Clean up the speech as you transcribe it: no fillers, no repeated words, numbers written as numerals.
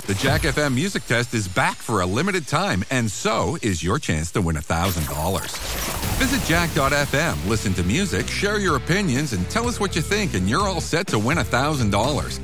The Jack FM Music Test is back for a limited time, and so is your chance to win $1,000. Visit jack.fm, listen to music, share your opinions, and tell us what you think, and you're all set to win $1,000.